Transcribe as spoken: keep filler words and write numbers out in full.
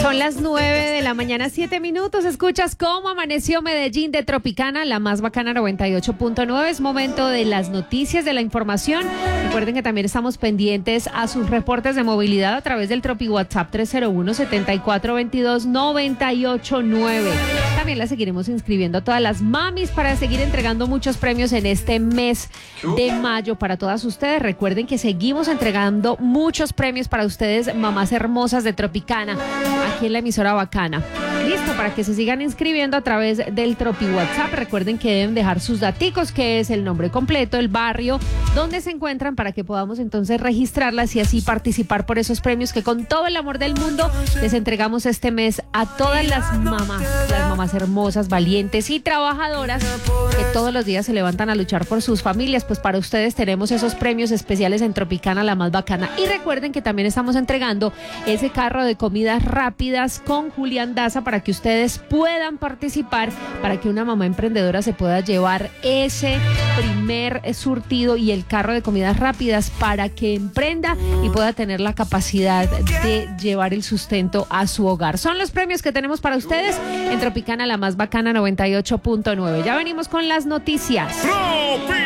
Son las nueve de la mañana, siete minutos. Escuchas cómo amaneció Medellín de Tropicana, la más bacana noventa y ocho punto nueve. Es momento de las noticias, de la información. Recuerden que también estamos pendientes a sus reportes de movilidad a través del Tropi WhatsApp tres cero uno, setenta y cuatro veintidós, noventa y ocho nueve. También la seguiremos inscribiendo a todas las mamis para seguir entregando muchos premios en este mes de mayo para todas ustedes. Recuerden que seguimos entregando muchos premios para ustedes, mamás hermosas de Tropicana, aquí en la emisora bacana. Listo, para que se sigan inscribiendo a través del Tropi WhatsApp. Recuerden que deben dejar sus daticos, que es el nombre completo, el barrio, donde se encuentran, para que podamos entonces registrarlas y así participar por esos premios que con todo el amor del mundo les entregamos este mes a todas las mamás, las mamás hermosas, valientes y trabajadoras que todos los días se levantan a luchar por sus familias. Pues para ustedes tenemos esos premios especiales en Tropicana, la más bacana. Y recuerden que también estamos entregando ese carro de comidas rápidas con Julián Daza para que ustedes puedan participar, para que una mamá emprendedora se pueda llevar ese primer surtido y el carro de comidas rápidas para que emprenda y pueda tener la capacidad de llevar el sustento a su hogar. Son los premios que tenemos para ustedes en Tropicana, la más bacana noventa y ocho punto nueve. Ya venimos con las noticias.